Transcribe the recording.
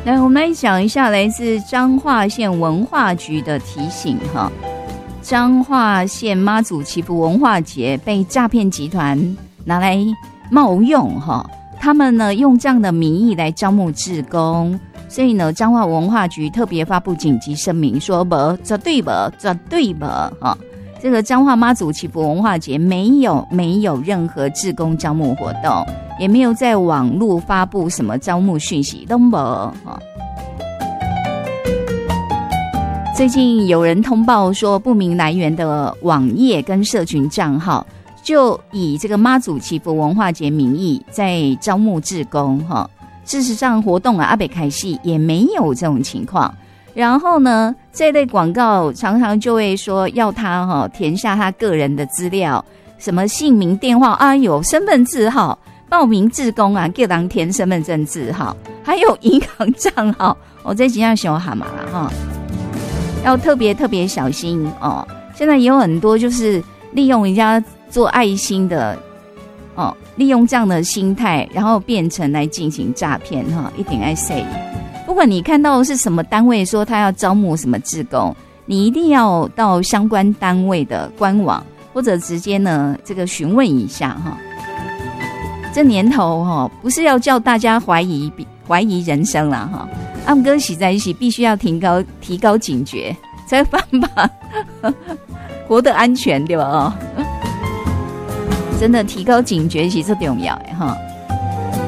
来，我们来讲一下来自彰化县文化局的提醒哈。彰化县妈祖祈福文化节被诈骗集团拿来冒用哈，他们呢用这样的名义来招募志工，所以呢彰化文化局特别发布紧急声明说绝对不哈。这个彰化妈祖祈福文化节没有任何志工招募活动，也没有在网络发布什么招募讯息，都没哈。最近有人通报说，不明来源的网页跟社群账号，就以这个妈祖祈福文化节名义在招募志工哈。事实上，活动阿北开戏也没有这种情况。然后呢，这类广告常常就会说要他填下他个人的资料，什么姓名、电话有身份字号，报名志工叫人填身份证字号，还有银行账号。这几样小蛤蟆了哈。要特别小心哦！现在也有很多就是利用人家做爱心的哦，利用这样的心态，然后变成来进行诈骗哈，一定要say。不管你看到是什么单位说他要招募什么志工，你一定要到相关单位的官网或者直接呢这个询问一下哈。这年头哈，不是要叫大家怀疑人生啦哈。阿姆哥洗在一起，必须要提高警觉，才有办法活得安全，对吧？真的提高警觉是最重要的哈。